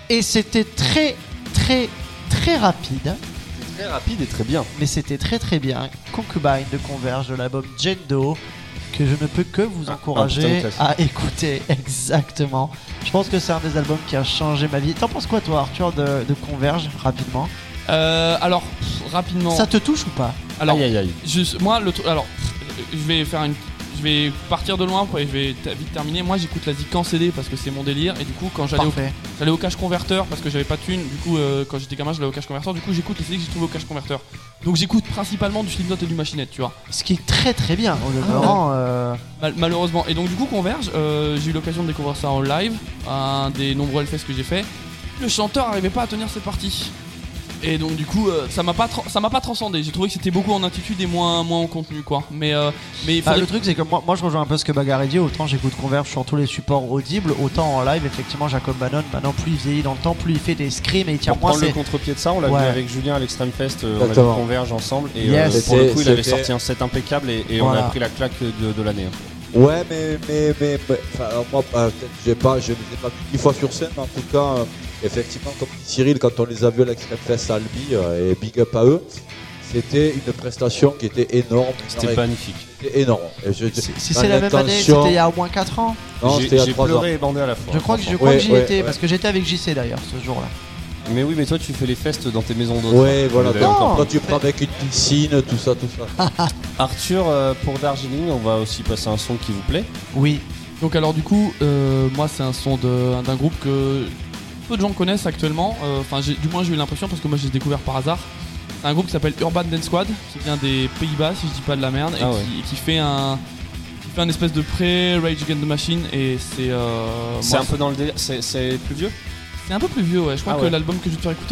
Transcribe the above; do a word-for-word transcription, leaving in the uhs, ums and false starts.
Et c'était très, très, très rapide. Très rapide et très bien. Mais c'était très très bien. Concubine de Converge de l'album Jendo, que je ne peux que vous Ah, encourager un à écouter. Exactement. Je pense que c'est un des albums qui a changé ma vie. T'en penses quoi toi, Arthur, de, de Converge, rapidement? Euh, alors, pff, rapidement. Ça te touche ou pas? Alors, aïe aïe aïe. Je, moi, le, alors, pff, je vais faire une, je vais partir de loin, et je vais t- vite terminer. Moi, j'écoute la zik en C D parce que c'est mon délire, et du coup, quand j'allais au, Parfait. j'allais au cache converteur parce que j'avais pas de thune. Du coup, euh, quand j'étais gamin, j'allais au cache converteur. Du coup, j'écoute les C D que j'ai trouvé au cache converteur. Donc, j'écoute principalement du Slipknot et du Machinette, tu vois. Ce qui est très très bien au demeurant. euh, Mal- malheureusement. Et donc, du coup, Converge, euh, j'ai eu l'occasion de découvrir ça en live, un des nombreux Hellfest que j'ai fait. Le chanteur arrivait pas à tenir ses parties. Et donc du coup euh, ça m'a pas tra- ça m'a pas transcendé. J'ai trouvé que c'était beaucoup en attitude et moins moins en contenu quoi. Mais euh, mais il Bah, faudrait- le truc c'est que moi, moi je rejoins un peu ce que Bagarre dit. Autant j'écoute Converge sur tous les supports audibles, autant en live effectivement Jacob Bannon maintenant plus il vieillit dans le temps, plus il fait des screams et il tient Pour moins prendre le c'est... contre-pied de ça, on l'a Ouais. vu avec Julien à l'Extreme Fest, euh, on a vu Exactement. Converge ensemble et Yes. euh, pour le C'était- coup il avait c'était- sorti un set impeccable et, et Voilà. on a pris la claque de, de l'année. hein. Ouais, mais, mais, mais, mais enfin, alors moi, euh, peut-être j'ai pas, je ne les ai pas vu dix fois sur scène, mais en tout cas, euh, effectivement, comme dit Cyril, quand on les a vus à l'Extreme Fest à Albi, euh, et big up à eux, c'était une prestation qui était énorme. C'était énorme, magnifique. C'était énorme. Et je- Si, si dans c'est la même année, l'intention- c'était il y a au moins quatre ans. Non, J'ai c'était il y a j'ai trois ans. pleuré et bandé à la fois. Je crois que, je franchement. crois Ouais, que j'y ouais, étais ouais. parce que j'étais avec J C d'ailleurs ce jour-là. Mais oui, mais toi tu fais les fests dans tes maisons d'hôtes. Ouais, voilà. Mais Donc, encore. toi, tu prends avec une piscine, tout ça, tout ça. Arthur, euh, pour Darjeeling, on va aussi passer un son qui vous plaît. Oui. Donc alors du coup euh, moi c'est un son de, d'un groupe que peu de gens connaissent actuellement. Euh, Enfin j'ai- du moins j'ai eu l'impression parce que moi j'ai découvert par hasard. C'est un groupe qui s'appelle Urban Dance Squad qui vient des Pays-Bas si je dis pas de la merde et, Ah ouais. qui, et qui fait un qui fait un espèce de pré-Rage Against the Machine et c'est euh, C'est moi, un peu dans le délire. C'est c'est plus vieux. c'est un peu plus vieux ouais. Je crois Ah que ouais. l'album que je vais te faire écouter